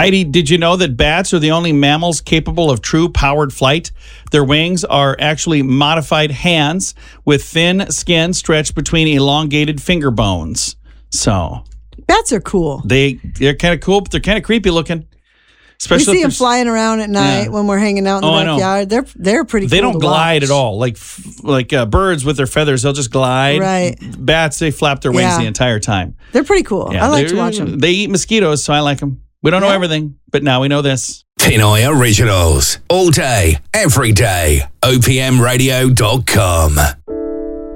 Heidi, did you know that bats are the only mammals capable of true powered flight? Their wings are actually modified hands with thin skin stretched between elongated finger bones. So Bats are cool. they're kind of cool, but they're kind of creepy looking. We Especially see if them they're- flying around at night when we're hanging out in the Oh, I know. backyard. They're pretty cool. They don't to glide watch. at all. Like birds with their feathers, they'll just glide. Right. Bats, they flap their wings Yeah. the entire time. They're pretty cool. Yeah, I like to they're- watch them. They eat mosquitoes, so I like them. We don't know Yeah. everything, but now we know this. Pinoy Originals. All day, every day. OPMradio.com.